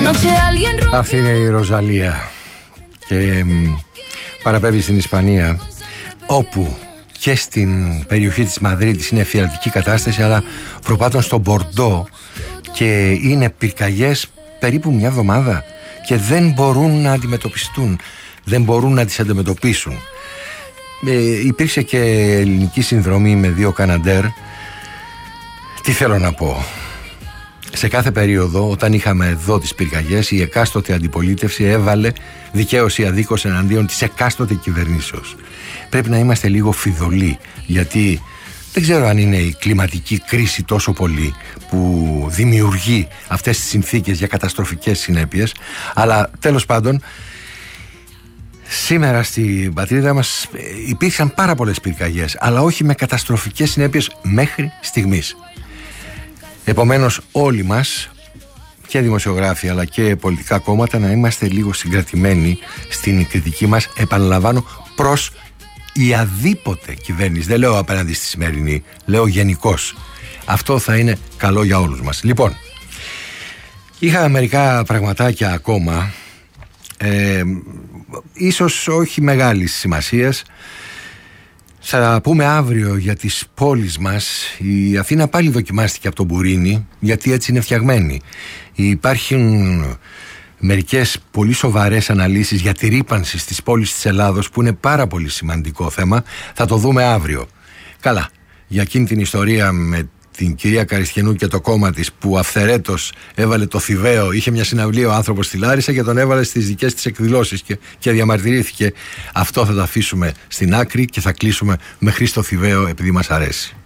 Αυτή είναι η Ροζαλία και παραπέμπει στην Ισπανία, όπου και στην περιοχή της Μαδρίτης είναι εφιαλτική κατάσταση, αλλά προπάτων στο Μπορντό και είναι πυρκαγιές περίπου μια εβδομάδα και δεν μπορούν να αντιμετωπιστούν, δεν μπορούν να τις αντιμετωπίσουν. Υπήρξε και ελληνική συνδρομή με 2 Καναντέρ. Τι θέλω να πω? Σε κάθε περίοδο, όταν είχαμε εδώ τις πυρκαγιές, η εκάστοτε αντιπολίτευση έβαλε δικαίως ή αδίκως εναντίον της εκάστοτε κυβερνήσεως. Πρέπει να είμαστε λίγο φιδωλοί, γιατί δεν ξέρω αν είναι η κλιματική κρίση τόσο πολύ που δημιουργεί αυτές τις συνθήκες για καταστροφικές συνέπειες, αλλά τέλος πάντων σήμερα στην πατρίδα μας υπήρξαν πάρα πολλές πυρκαγιές, αλλά όχι με καταστροφικές συνέπειες μέχρι στιγμής. Επομένως όλοι μας, και δημοσιογράφοι αλλά και πολιτικά κόμματα, να είμαστε λίγο συγκρατημένοι στην κριτική μας, επαναλαμβάνω, προς η αδίποτε κυβέρνηση. Δεν λέω απέναντι στη σημερινή, λέω γενικώς. Αυτό θα είναι καλό για όλους μας. Λοιπόν, είχα μερικά πραγματάκια ακόμα, ίσως όχι μεγάλης σημασίας. Θα πούμε αύριο για τις πόλεις μας. Η Αθήνα πάλι δοκιμάστηκε από τον Μπουρίνι, γιατί έτσι είναι φτιαγμένη. Υπάρχουν μερικές πολύ σοβαρές αναλύσεις για τη ρύπανση στις πόλεις της Ελλάδος, που είναι πάρα πολύ σημαντικό θέμα. Θα το δούμε αύριο. Καλά, για εκείνη την ιστορία με την κυρία Καριστιανού και το κόμμα της, που αυθαιρέτως έβαλε το Θηβαίο, είχε μια συναυλία ο άνθρωπος στη Λάρισα και τον έβαλε στις δικές της εκδηλώσεις και διαμαρτυρήθηκε. Αυτό θα το αφήσουμε στην άκρη και θα κλείσουμε με Χρήστο Θηβαίο, επειδή μας αρέσει.